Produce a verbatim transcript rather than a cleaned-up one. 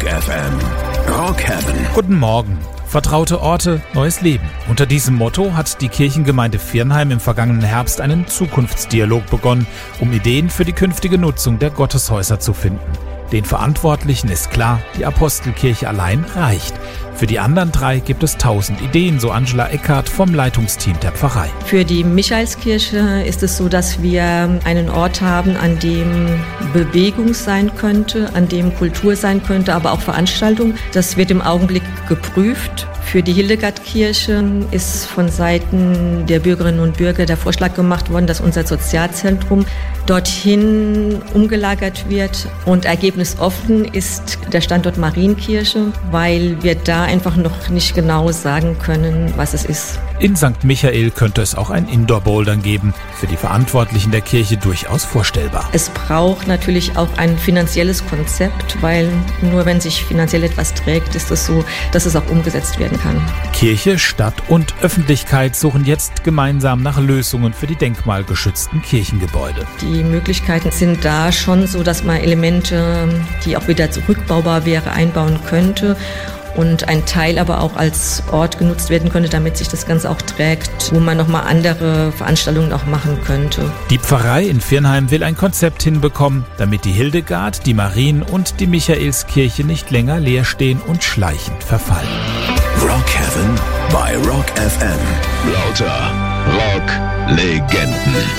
F M. Rock Heaven. Guten Morgen. Vertraute Orte, neues Leben. Unter diesem Motto hat die Kirchengemeinde Viernheim im vergangenen Herbst einen Zukunftsdialog begonnen, um Ideen für die künftige Nutzung der Gotteshäuser zu finden. Den Verantwortlichen ist klar, die Apostelkirche allein reicht. Für die anderen drei gibt es tausend Ideen, so Angela Eckhardt vom Leitungsteam der Pfarrei. Für die Michaelskirche ist es so, dass wir einen Ort haben, an dem Bewegung sein könnte, an dem Kultur sein könnte, aber auch Veranstaltung. Das wird im Augenblick geprüft. Für die Hildegardkirche ist von Seiten der Bürgerinnen und Bürger der Vorschlag gemacht worden, dass unser Sozialzentrum dorthin umgelagert wird. Und ergebnisoffen ist der Standort Marienkirche, weil wir da einfach noch nicht genau sagen können, was es ist. In Sankt Michael könnte es auch ein Indoor-Bouldern geben. Für die Verantwortlichen der Kirche durchaus vorstellbar. Es braucht natürlich auch ein finanzielles Konzept, weil nur wenn sich finanziell etwas trägt, ist es so, dass es auch umgesetzt werden kann. Kirche, Stadt und Öffentlichkeit suchen jetzt gemeinsam nach Lösungen für die denkmalgeschützten Kirchengebäude. Die Möglichkeiten sind da schon so, dass man Elemente, die auch wieder zurückbaubar wäre, einbauen könnte. Und ein Teil aber auch als Ort genutzt werden könnte, damit sich das Ganze auch trägt, wo man nochmal andere Veranstaltungen auch machen könnte. Die Pfarrei in Viernheim will ein Konzept hinbekommen, damit die Hildegard, die Marien- und die Michaelskirche nicht länger leer stehen und schleichend verfallen. Rock Heaven bei Rock F M. Lauter Rock-Legenden.